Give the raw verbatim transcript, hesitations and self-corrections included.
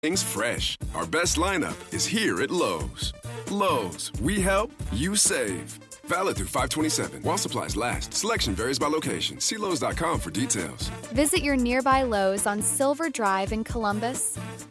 Things fresh. Our best lineup is here at Lowe's. Lowe's, we help, you save. Valid through five twenty-seven. While supplies last. Selection varies by location. See Lowe's dot com for details. Visit your nearby Lowe's on Silver Drive in Columbus,